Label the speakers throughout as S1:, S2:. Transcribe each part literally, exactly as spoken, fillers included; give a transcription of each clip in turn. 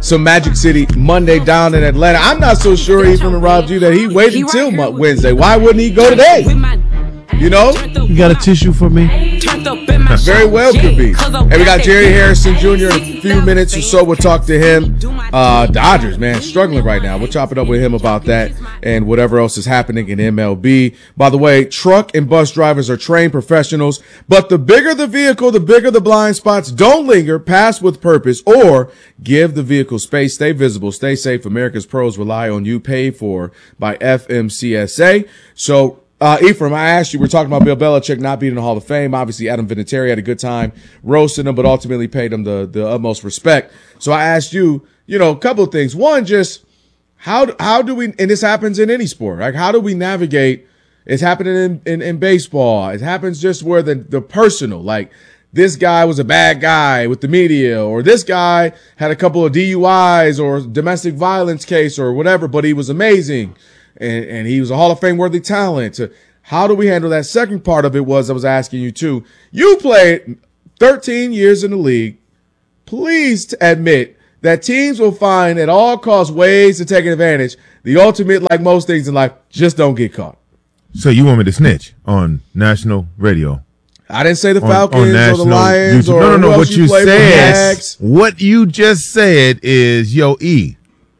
S1: some Magic City Monday down in Atlanta. I'm not so sure, Ephraim and Rob G, that he waited until Wednesday. Why wouldn't he go today? You know?
S2: You got a tissue for me?
S1: Very well could be. And we got Jerry Harrison Junior in a few minutes or so. We'll talk to him. Uh, Dodgers, man, struggling right now. We'll chop it up with him about that and whatever else is happening in M L B. By the way, truck and bus drivers are trained professionals, but the bigger the vehicle, the bigger the blind spots. Don't linger, pass with purpose, or give the vehicle space. Stay visible, stay safe. America's pros rely on you. Paid for by F M C S A. So, Uh, Ephraim, I asked you, we're talking about Bill Belichick not being in the Hall of Fame. Obviously, Adam Vinatieri had a good time roasting him, but ultimately paid him the, the utmost respect. So I asked you, you know, a couple of things. One, just how, how do we, and this happens in any sport, like how do we navigate? It's happening in, in, in baseball. It happens just where the, the personal, like this guy was a bad guy with the media, or this guy had a couple of D U Is or domestic violence case or whatever, but he was amazing. And, and he was a Hall of Fame worthy talent. So how do we handle that? Second part of it was, I was asking you too, you played thirteen years in the league. Please admit that teams will find at all costs ways to take advantage. The ultimate, like most things in life, just don't get caught.
S3: So you want me to snitch on national radio?
S1: I didn't say the
S3: on,
S1: Falcons
S3: on
S1: or the Lions
S3: YouTube.
S1: or
S3: no, no, no.
S1: who
S3: What
S1: else
S3: you,
S1: you
S3: said,
S1: for
S3: what you just said is, yo, E,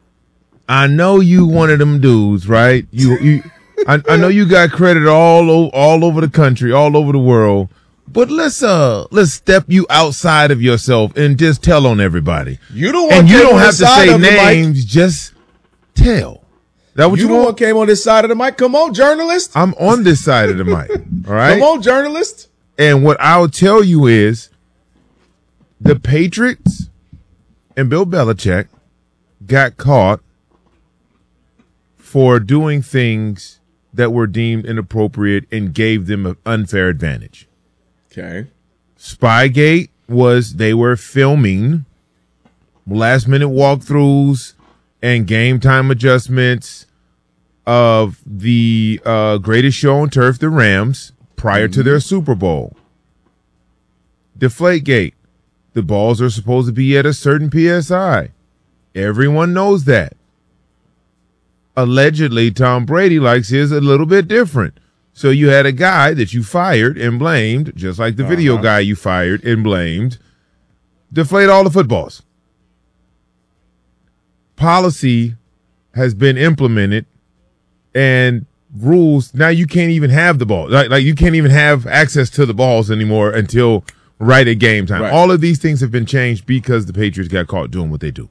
S3: I know you one of them dudes, right? You, you, I, I know you got credit all o- all over the country, all over the world. But let's uh let's step you outside of yourself and just tell on everybody.
S1: You don't want
S3: and you don't have to say names,
S1: mic.
S3: Just tell. That what
S1: you,
S3: you
S1: don't
S3: want?
S1: want came on this side of the mic. Come on, journalist.
S3: I'm on this side of the mic. All right.
S1: Come on, journalist.
S3: And what I'll tell you is, the Patriots and Bill Belichick got caught for doing things that were deemed inappropriate and gave them an unfair advantage.
S1: Okay.
S3: Spygate was they were filming last minute walkthroughs and game time adjustments of the uh, greatest show on turf, the Rams, prior mm-hmm. to their Super Bowl. Deflategate. The balls are supposed to be at a certain P S I. Everyone knows that. Allegedly, Tom Brady likes his a little bit different. So you had a guy that you fired and blamed, just like the uh-huh. video guy you fired and blamed, deflate all the footballs. Policy has been implemented and rules. Now you can't even have the ball. Like, like you can't even have access to the balls anymore until right at game time. Right. All of these things have been changed because the Patriots got caught doing what they do.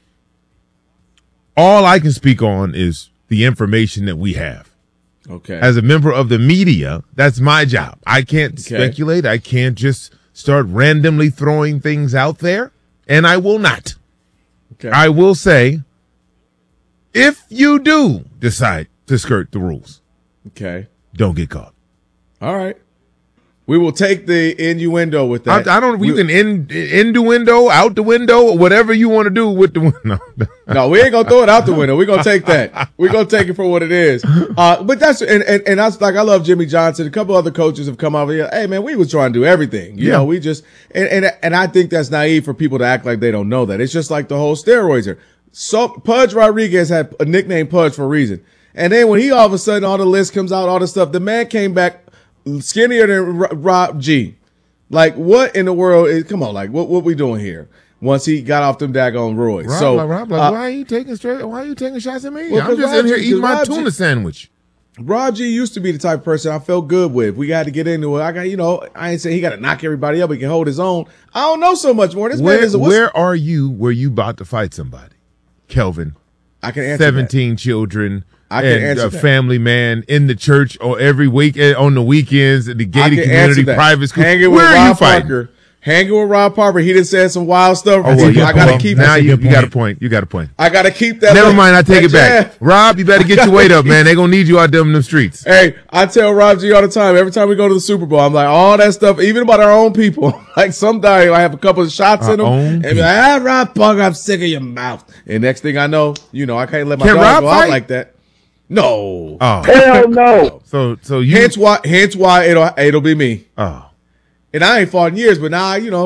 S3: All I can speak on is the information that we have.
S1: Okay.
S3: As a member of the media, that's my job. I can't okay. speculate. I can't just start randomly throwing things out there, and I will not. Okay. I will say, if you do decide to skirt the rules,
S1: okay,
S3: don't get caught.
S1: All right. We will take the innuendo with that.
S3: I, I don't.
S1: We,
S3: you can in, in the window, out the window, whatever you want to do with the window.
S1: No, we ain't gonna throw it out the window. We're gonna take that. We're gonna take it for what it is. Uh, but that's and, and and that's like I love Jimmy Johnson. A couple other coaches have come out here. Hey man, we was trying to do everything. You yeah. know, we just and, and and I think that's naive for people to act like they don't know that. It's just like the whole steroids here. So Pudge Rodriguez had a nickname Pudge for a reason. And then when he all of a sudden all the list comes out, all the stuff, the man came back skinnier than R- Rob G. Like, what in the world is, come on, like, what, what we doing here? Once he got off them daggone roids.
S3: Rob,
S1: so,
S3: like, Rob, like,
S1: uh,
S3: why are you taking straight, why are you taking shots at me?
S1: Well,
S3: I'm just
S1: Rob
S3: in here
S1: G,
S3: eating my
S1: Rob
S3: tuna
S1: G,
S3: sandwich.
S1: Rob G used to be the type of person I felt good with. We got to get into it. I got, you know, I ain't saying he got to knock everybody up. He can hold his own. I don't know so much more. This
S3: where,
S1: man is a,
S3: where are you where you about to fight somebody? Kelvin.
S1: I can answer
S3: seventeen
S1: that.
S3: children.
S1: I can
S3: and
S1: answer
S3: a
S1: that.
S3: family man in the church or every week on the weekends at the gated community private school.
S1: Hanging
S3: Where
S1: with
S3: are
S1: Rob
S3: you fighting?
S1: Parker. Hanging with Rob Parker. He done said some wild stuff.
S3: Oh, well,
S1: I gotta
S3: well,
S1: keep
S3: now
S1: that.
S3: you, you got a point. You got a point.
S1: I gotta keep that.
S3: Never
S1: up.
S3: mind. I take it back.
S1: Jab.
S3: Rob, you better get your weight up, man. They gonna need you out there in them streets.
S1: Hey, I tell Rob G all the time. Every time we go to the Super Bowl, I'm like, all that stuff, even about our own people. Like sometimes I have a couple of shots
S3: our
S1: in them, and be like, ah, Rob Parker, I'm sick of your mouth. And next thing I know, you know, I can't let my
S3: Can
S1: dog
S3: Rob
S1: go
S3: fight?
S1: out like that. No.
S3: Oh
S4: hell no.
S3: So so you.
S1: Hence why, hence why it'll it'll be me.
S3: Oh.
S1: And I ain't fought in years, but now you know.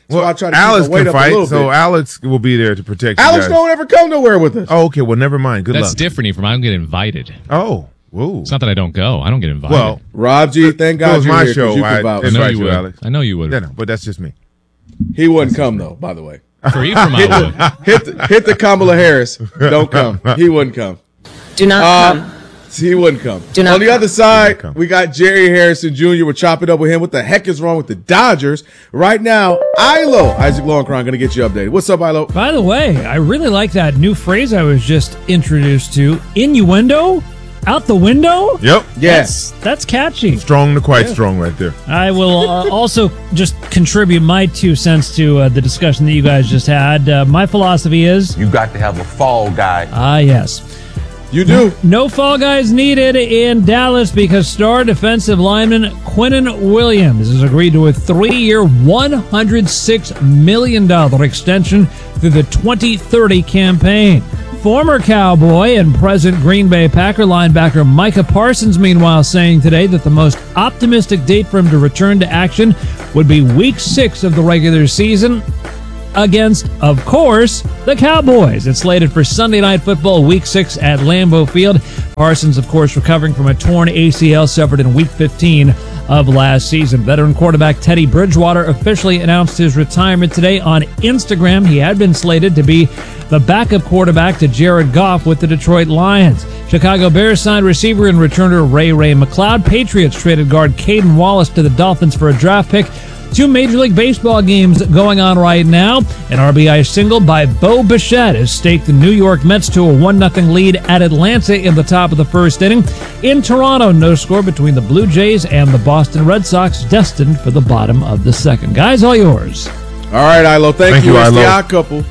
S1: So I try to
S3: Alex
S1: keep my weight
S3: can
S1: up a
S3: fight,
S1: little
S3: so
S1: bit.
S3: Alex will be there to protect
S1: Alex
S3: you guys.
S1: don't ever come nowhere with us.
S3: Oh, okay. Well, never mind. Good
S4: That's
S3: luck.
S4: different from I don't get invited.
S3: Oh, whoa.
S4: It's not that I don't go. I don't get invited.
S3: Well,
S1: Rob G, thank
S3: If it
S1: God
S3: was
S1: you're
S3: my
S1: here 'cause
S3: show,
S1: you can
S3: I'd
S1: vouch.
S4: I know
S3: invite
S4: you
S3: you,
S4: would.
S3: Alex.
S4: I know you would.
S3: Yeah, no, but that's just me.
S1: He wouldn't come though. By the way,
S4: For Ephraim, I would.
S1: hit the, hit the Kamala Harris. Don't come. He wouldn't come.
S5: Do not
S1: Uh,
S5: come.
S1: He wouldn't come.
S5: Do not
S1: On the
S5: come.
S1: other side,
S3: come.
S1: we got Jerry Harrison Junior We're chopping up with him. What the heck is wrong with the Dodgers right now? Ilo, Isaac Lowenkron, going to get you updated. What's up, Ilo?
S6: By the way, I really like that new phrase I was just introduced to. Innuendo? Out the window?
S3: Yep.
S1: Yes.
S6: That's, that's catchy.
S3: Strong to quite strong right there.
S6: I will uh, also just contribute my two cents to uh, the discussion that you guys just had. Uh, my philosophy is,
S7: You got to have a fall guy.
S6: ah, yes.
S1: You do.
S6: No fall guys needed in Dallas because star defensive lineman Quinnen Williams has agreed to a three-year, one hundred six million dollars extension through the twenty thirty campaign. Former Cowboy and present Green Bay Packer linebacker Micah Parsons, meanwhile, saying today that the most optimistic date for him to return to action would be week six of the regular season against, of course, the Cowboys. It's slated for Sunday Night Football Week six at Lambeau Field. Parsons, of course, recovering from a torn A C L suffered in Week fifteen of last season. Veteran quarterback Teddy Bridgewater officially announced his retirement today on Instagram. He had been slated to be the backup quarterback to Jared Goff with the Detroit Lions. Chicago Bears signed receiver and returner Ray Ray McLeod. Patriots traded guard Caden Wallace to the Dolphins for a draft pick. Two Major League Baseball games going on right now. An R B I single by Bo Bichette has staked the New York Mets to a one nothing lead at Atlanta in the top of the first inning. In Toronto, no score between the Blue Jays and the Boston Red Sox, destined for the bottom of the second. Guys, all yours.
S1: All right, Ilo. Thank,
S3: Thank
S1: you.
S3: you,
S1: It's the
S3: Ilo.
S1: Odd Couple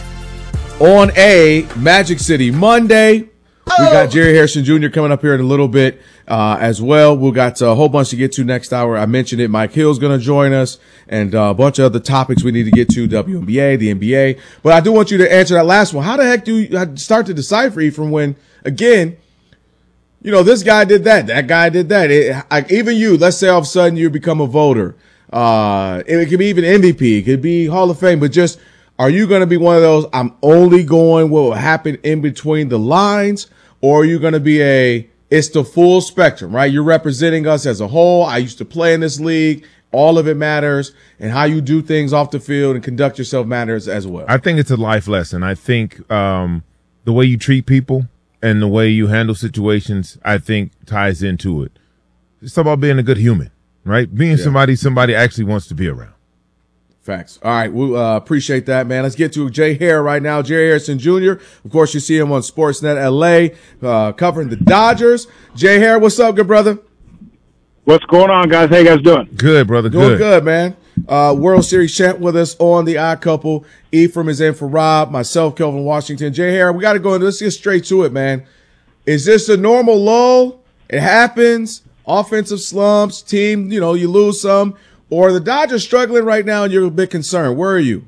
S1: on a Magic City Monday. We got Jerry Harrison Junior coming up here in a little bit uh, as well. We've got a whole bunch to get to next hour. I mentioned it. Mike Hill's going to join us and uh, a bunch of other topics we need to get to, W N B A, the N B A. But I do want you to answer that last one. How the heck do you start to decipher Ephraim when, again, you know, this guy did that, that guy did that. It, I, even you, let's say all of a sudden you become a voter. Uh, it could be even M V P. It could be Hall of Fame. But just, are you going to be one of those, I'm only going what will happen in between the lines? Or are you going to be a, it's the full spectrum, right? You're representing us as a whole. I used to play in this league. All of it matters. And how you do things off the field and conduct yourself matters as well.
S3: I think it's a life lesson. I think um, the way you treat people and the way you handle situations, I think, ties into it. It's about being a good human, right? Being
S1: Yeah.
S3: somebody somebody actually wants to be around.
S1: Facts. All right. We uh, appreciate that, man. Let's get to Jay Hare right now. Jerry Harrison Junior Of course, you see him on Sportsnet L A, uh, covering the Dodgers. Jay Hare, what's up, good brother?
S8: What's going on, guys? How you guys doing?
S3: Good, brother.
S1: Doing
S3: Good.
S1: good, man. Uh, World Series champ with us on the Odd Couple. Ephraim is in for Rob, myself, Kelvin Washington. Jay Hare, we got to go into, let's get straight to it, man. Is this a normal lull? It happens. Offensive slumps, team, you know, you lose some. Or the Dodgers struggling right now and you're a bit concerned. Where are you?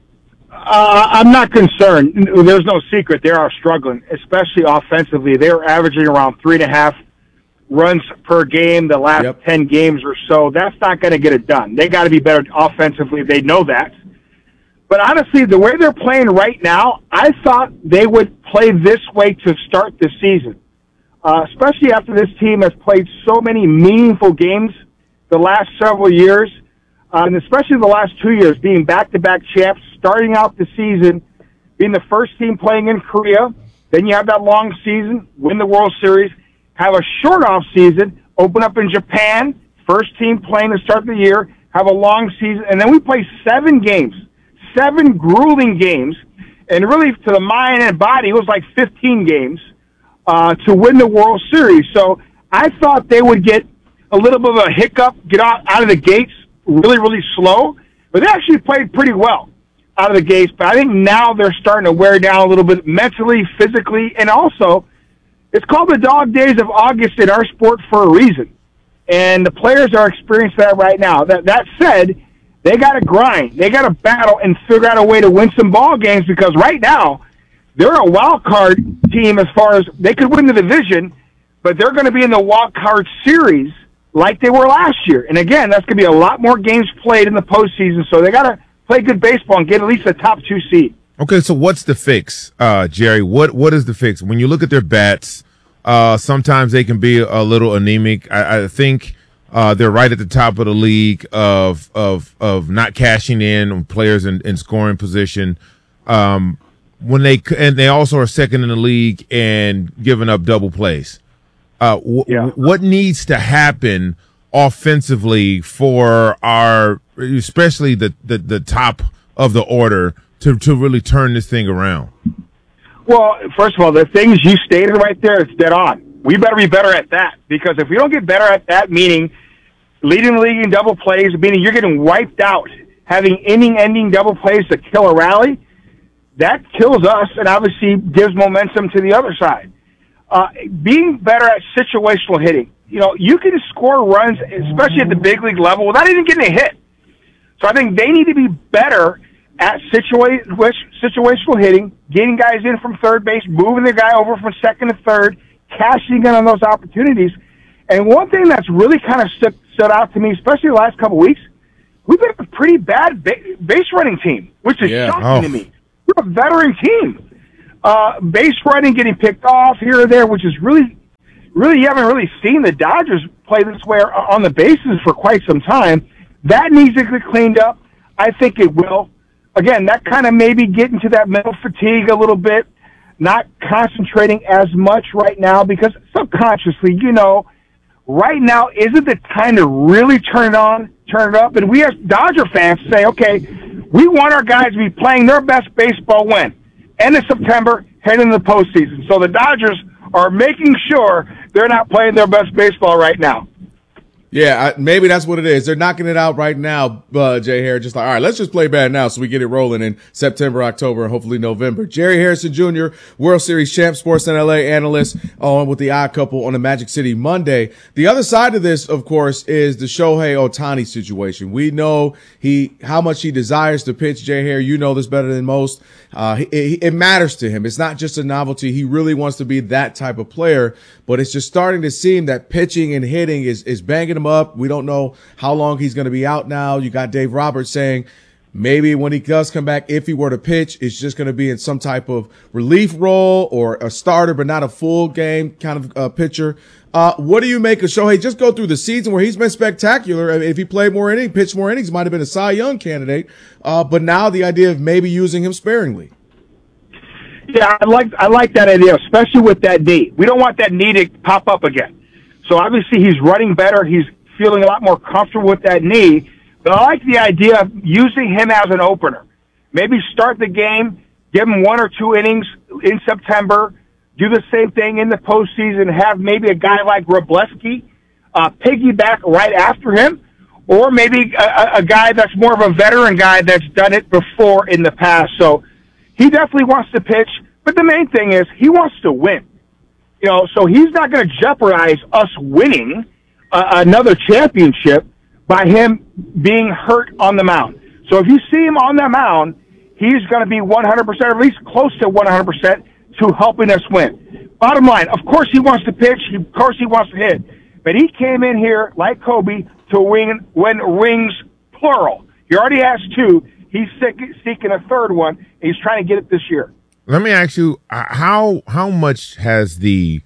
S8: Uh, I'm not concerned. There's no secret. They are struggling, especially offensively. They're averaging around three and a half runs per game the last
S1: Yep.
S8: ten games or so. That's not going to get it done. They got to be better offensively. They know that. But honestly, the way they're playing right now, I thought they would play this way to start the season, uh, especially after this team has played so many meaningful games the last several years, uh, and especially the last two years, being back-to-back champs, starting out the season, being the first team playing in Korea. Then you have that long season, win the World Series, have a short off season, open up in Japan, first team playing to start the year, have a long season, and then we play seven games, seven grueling games, and really to the mind and body, it was like fifteen games uh, to win the World Series. So I thought they would get a little bit of a hiccup, get out, out of the gates really, really slow, but they actually played pretty well out of the gates. But I think now they're starting to wear down a little bit mentally, physically, and also it's called the dog days of August in our sport for a reason. And the players are experiencing that right now. That that said, they got to grind. They got to battle and figure out a way to win some ball games because right now they're a wild card team as far as they could win the division, but they're going to be in the wild card series like they were last year. And again, that's going to be a lot more games played in the postseason, so they got to play good baseball and get at least a top two seed.
S3: Okay, so what's the fix, uh, Jerry? What what is the fix? When you look at their bats, uh, sometimes they can be a little anemic. I, I think uh, they're right at the top of the league of of of not cashing in on players in, in scoring position. Um, when they and they also are second in the league and giving up double plays. Uh, w-
S8: yeah.
S3: What needs to happen offensively for our, especially the, the, the top of the order, to, to really turn this thing around?
S8: Well, first of all, the things you stated right there, it's dead on. We better be better at that, because if we don't get better at that, meaning leading the league in double plays, meaning you're getting wiped out, having inning-ending double plays to kill a rally, that kills us and obviously gives momentum to the other side. Uh, being better at situational hitting. You know, you can score runs, especially at the big league level, without even getting a hit. So I think they need to be better at situa- situational hitting, getting guys in from third base, moving the guy over from second to third, cashing in on those opportunities. And one thing that's really kind of stood, stood out to me, especially the last couple of weeks, we've been a pretty bad ba- base running team, which is
S1: Yeah.
S8: shocking
S3: Oh.
S8: to me. We're a veteran team. Uh, base running getting picked off here or there, which is really, really, you haven't really seen the Dodgers play this way on the bases for quite some time. That needs to get cleaned up. I think it will. Again, that kind of maybe get into that mental fatigue a little bit, not concentrating as much right now, because subconsciously, you know, right now isn't the time to really turn it on, turn it up. And we as Dodger fans say, okay, we want our guys to be playing their best baseball when? End of September, heading into the postseason. So the Dodgers are making sure they're not playing their best baseball right now.
S1: Yeah, I, maybe that's what it is. They're knocking it out right now, uh, Jay Harris. Just like, all right, let's just play bad now so we get it rolling in September, October, and hopefully November. Jerry Harrison Junior, World Series champ, Sportsnet L A analyst, on with the Odd Couple on the Magic City Monday. The other side of this, of course, is the Shohei Ohtani situation. We know he how much he desires to pitch. Jay Harris, you know this better than most. Uh, it, it matters to him. It's not just a novelty. He really wants to be that type of player, but it's just starting to seem that pitching and hitting is, is banging him up. We don't know how long he's going to be out now. You got Dave Roberts saying maybe when he does come back, if he were to pitch, it's just going to be in some type of relief role or a starter, but not a full game kind of uh, pitcher. Uh, what do you make of Shohei? Just go through the season where he's been spectacular. I mean, if he played more innings, pitched more innings, might have been a Cy Young candidate. Uh, but now the idea of maybe using him sparingly.
S8: Yeah, I like I like that idea, especially with that knee. We don't want that knee to pop up again. So obviously he's running better. He's feeling a lot more comfortable with that knee. But I like the idea of using him as an opener. Maybe start the game, give him one or two innings in September, do the same thing in the postseason, have maybe a guy like Robleski uh, piggyback right after him, or maybe a, a guy that's more of a veteran guy that's done it before in the past. So he definitely wants to pitch, but the main thing is he wants to win. You know, so he's not going to jeopardize us winning uh, another championship by him being hurt on the mound. So if you see him on the mound, he's going to be one hundred percent, or at least close to one hundred percent, to helping us win. Bottom line, of course he wants to pitch, of course he wants to hit, but he came in here, like Kobe, to win, win rings, plural. He already has two. He's seeking a third one, and he's trying to get it this year.
S3: Let me ask you, uh, how how much has the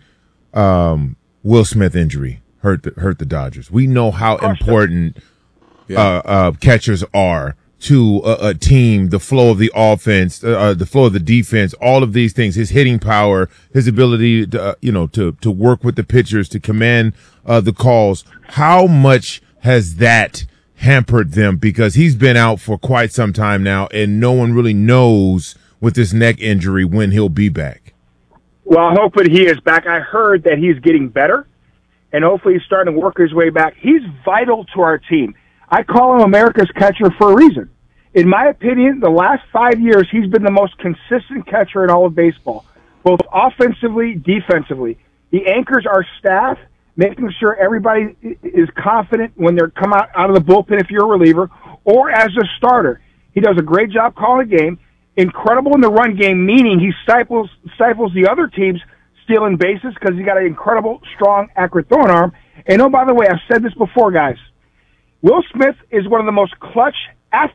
S3: um, Will Smith injury hurt the, hurt the Dodgers? We know how important
S1: Yeah.
S3: uh, uh, catchers are to a, a team, the flow of the offense, uh, the flow of the defense, all of these things, his hitting power, his ability to, uh, you know, to, to work with the pitchers, to command uh, the calls. How much has that hampered them? Because he's been out for quite some time now, and no one really knows with this neck injury when he'll be back.
S8: Well, hopefully he is back. I heard that he's getting better, and hopefully he's starting to work his way back. He's vital to our team. I call him America's catcher for a reason. In my opinion, the last five years, he's been the most consistent catcher in all of baseball, both offensively, defensively. He anchors our staff, making sure everybody is confident when they're come out, out of the bullpen if you're a reliever, or as a starter. He does a great job calling a game. Incredible in the run game, meaning he stifles, stifles the other teams stealing bases because he's got an incredible, strong, accurate throwing arm. And oh, by the way, I've said this before, guys. Will Smith is one of the most clutch athletes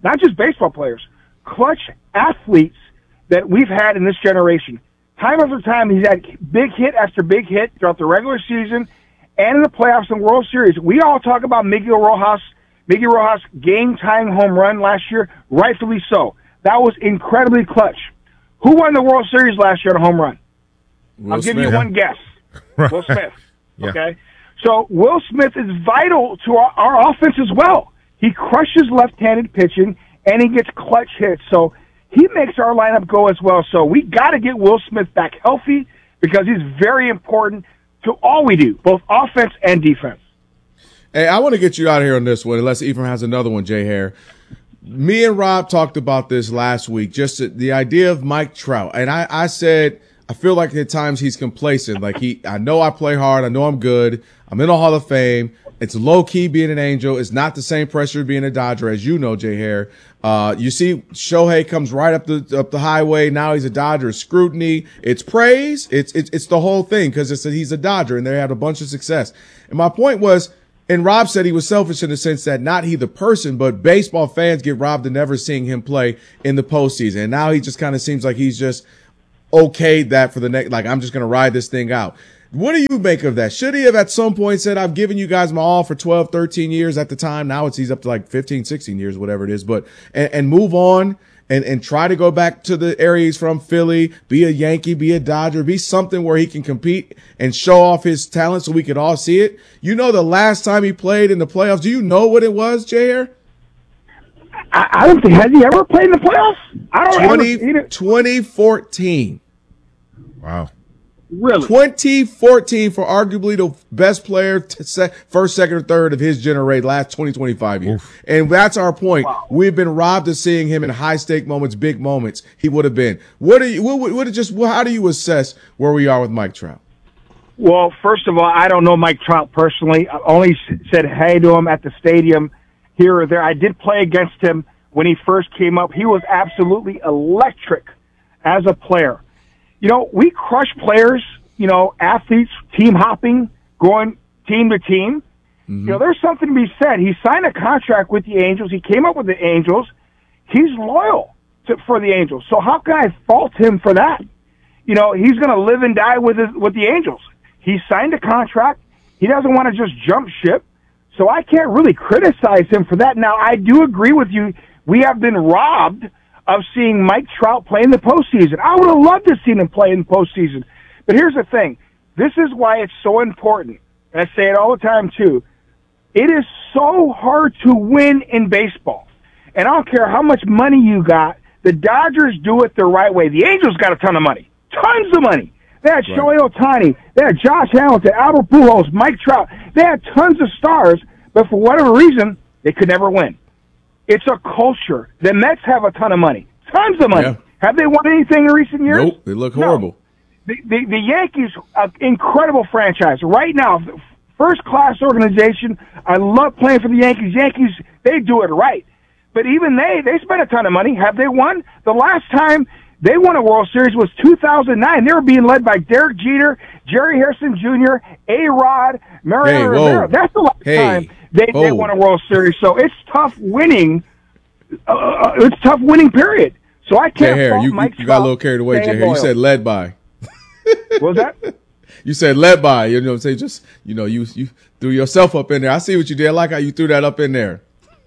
S8: not just baseball players, clutch athletes that we've had in this generation. Time after time, he's had big hit after big hit throughout the regular season and in the playoffs and World Series. We all talk about Miguel Rojas, Miguel Rojas game-tying home run last year, rightfully so. That was incredibly clutch. Who won the World Series last year on a home run?
S1: Will
S8: I'll give
S1: Smith.
S8: you one guess.
S3: Right.
S8: Will Smith.
S3: Yeah.
S8: Okay? So Will Smith is vital to our, our offense as well. He crushes left-handed pitching, and he gets clutch hits. So he makes our lineup go as well. So we got to get Will Smith back healthy because he's very important to all we do, both offense and defense.
S1: Hey, I want to get you out of here on this one, unless Ephraim has another one, Jay Hare. Me and Rob talked about this last week, just the idea of Mike Trout. And I, I said, I feel like at times he's complacent. Like he, I know I play hard. I know I'm good. I'm in the Hall of Fame. It's low key being an Angel. It's not the same pressure being a Dodger, as you know, Jay Hare. Uh, you see Shohei comes right up the, up the highway. Now he's a Dodger. It's scrutiny. It's praise. It's, it's, it's the whole thing because it's a, he's a Dodger and they had a bunch of success. And my point was, and Rob said he was selfish in the sense that not he the person, but baseball fans get robbed of never seeing him play in the postseason. And now he just kind of seems like he's just okayed that for the next, like, I'm just going to ride this thing out. What do you make of that? Should he have at some point said, I've given you guys my all for twelve, thirteen years at the time? Now it's, he's up to like fifteen, sixteen years, whatever it is, but, and, and move on and, and try to go back to the area he's from, Philly, be a Yankee, be a Dodger, be something where he can compete and show off his talent so we could all see it. You know, the last time he played in the playoffs, do you know what it was, Jay Hare?
S8: I, I don't think, has he ever played in the playoffs? I don't
S1: twenty, twenty fourteen.
S3: Wow.
S8: Really?
S1: twenty fourteen for arguably the best player, to se- first, second, or third of his generation, last twenty, twenty-five years. Oof. And that's our point. Wow. We've been robbed of seeing him in high stake moments, big moments. He would have been. What do you, what, what just, how do you assess where we are with Mike Trout?
S8: Well, first of all, I don't know Mike Trout personally. I only said hey to him at the stadium here or there. I did play against him when he first came up. He was absolutely electric as a player. You know, we crush players, you know, athletes, team hopping, going team to team. Mm-hmm. You know, there's something to be said. He signed a contract with the Angels. He came up with the Angels. He's loyal to, for the Angels. So how can I fault him for that? You know, he's going to live and die with his, with the Angels. He signed a contract. He doesn't want to just jump ship. So I can't really criticize him for that. Now, I do agree with you. We have been robbed of seeing Mike Trout play in the postseason. I would have loved to see him play in the postseason. But here's the thing. This is why it's so important. And I say it all the time, too. It is so hard to win in baseball. And I don't care how much money you got. The Dodgers do it the right way. The Angels got a ton of money. Tons of money. They had right. Shohei Ohtani. They had Josh Hamilton, Albert Pujols, Mike Trout. They had tons of stars, but for whatever reason, they could never win. It's a culture. The Mets have a ton of money. Tons of money. Yeah. Have they won anything in recent years?
S1: Nope. They look horrible.
S8: No. The, the, the Yankees, an incredible franchise. Right now, first-class organization. I love playing for the Yankees. Yankees, they do it right. But even they, they spend a ton of money. Have they won? The last time they won a World Series was two thousand nine. They were being led by Derek Jeter, Jerry Harrison Junior, A-Rod, Mariano
S1: hey,
S8: Rivera. That's the last
S1: hey,
S8: time they, they won a World Series. So it's tough winning. Uh, it's tough winning, period. So I can't
S1: Jay
S8: fault
S1: Hare, you,
S8: Mike
S1: you got a little carried away, Jay Hare. You said led by.
S8: What was that?
S1: You said led by. You know what I'm saying? Just, you know, you you threw yourself up in there. I see what you did. I like how you threw that up in there.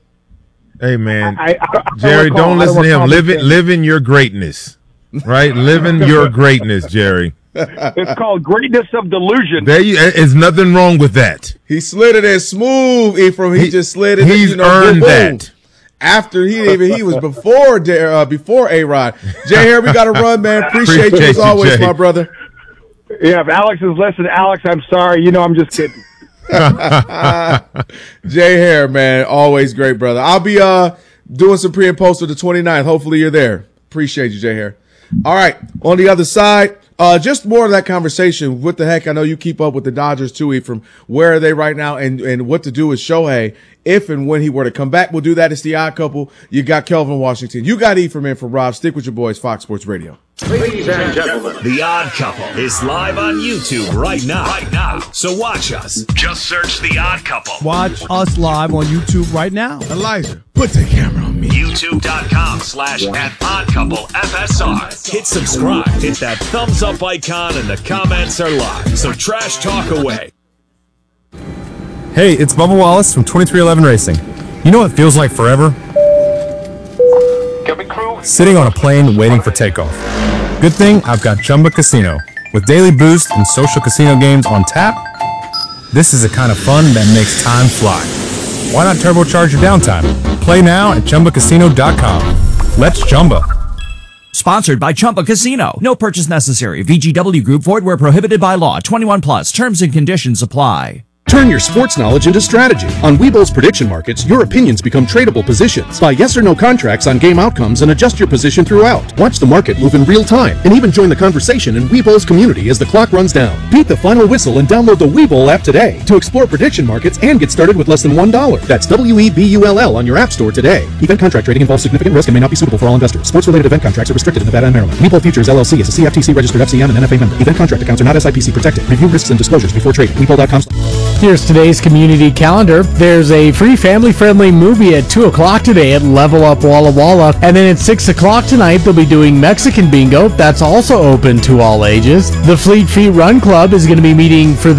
S3: Hey, man.
S8: I, I, I, I
S3: Jerry,
S8: don't,
S3: don't listen to him. Live it, live in your greatness. Right? Live in your greatness, Jerry.
S8: It's called greatness of delusion.
S3: There you, there's nothing wrong with that.
S1: He slid it in smooth, Ephraim. He, he just slid it.
S3: He's
S1: you know,
S3: earned
S1: boom,
S3: that.
S1: After he even he was before uh, before A-Rod. Jay Hare, we got to run, man. Appreciate, Appreciate you as always, you, my brother.
S8: Yeah, if Alex is listening, Alex, I'm sorry. You know, I'm just kidding.
S1: Jay Hare, man, always great, brother. I'll be uh doing some pre and post of the twenty-ninth. Hopefully you're there. Appreciate you, Jay Hare. All right, on the other side, uh, just more of that conversation. What the heck? I know you keep up with the Dodgers too, Ephraim. Where are they right now, and and what to do with Shohei if and when he were to come back? We'll do that. It's the Odd Couple. You got Kelvin Washington. You got Ephraim in for Rob. Stick with your boys, Fox Sports Radio.
S5: Ladies and gentlemen, The Odd Couple is live on YouTube right now. Right now. So watch us. Just search The Odd Couple.
S2: Watch us live on YouTube right now.
S3: Elijah, put the camera on me.
S5: YouTube.com slash at Odd Couple F S R. Hit subscribe. Hit that thumbs up icon and the comments are live. So trash talk away.
S9: Hey, it's Bubba Wallace from twenty-three eleven Racing. You know what feels like forever? Sitting on a plane waiting for takeoff. Good thing I've got Chumba Casino. With daily boost and social casino games on tap, this is the kind of fun that makes time fly. Why not turbocharge your downtime? Play now at Chumba Casino dot com. Let's Chumba.
S10: Sponsored by Chumba Casino. No purchase necessary. V G W Group. Void where prohibited by law. twenty-one plus. Terms and conditions apply.
S11: Turn your sports knowledge into strategy. On Webull's prediction markets, your opinions become tradable positions. Buy yes or no contracts on game outcomes and adjust your position throughout. Watch the market move in real time and even join the conversation in Webull's community as the clock runs down. Beat the final whistle and download the Webull app today to explore prediction markets and get started with less than one dollar. That's W E B U L L on your app store today. Event contract trading involves significant risk and may not be suitable for all investors. Sports-related event contracts are restricted in Nevada and Maryland. Webull Futures L L C is a C F T C registered F C M and N F A member. Event contract accounts are not S I P C protected. Review risks and disclosures before trading. Webull dot com.
S12: Here's today's community calendar. There's a free family-friendly movie at two o'clock today at Level Up Walla Walla. And then at six o'clock tonight, they'll be doing Mexican Bingo. That's also open to all ages. The Fleet Feet Run Club is going to be meeting for